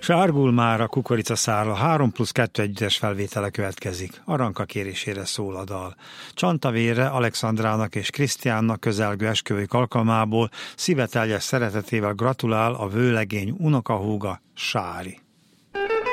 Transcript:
Sárgul már a kukoricaszál, a 3+2 együttes felvétele következik. Aranka kérésére szól a dal. Csantavére Alexandrának és Krisztiánnak közelgő esküvőjük alkalmából szíveteljes szeretetével gratulál a vőlegény unokahúga, Sári.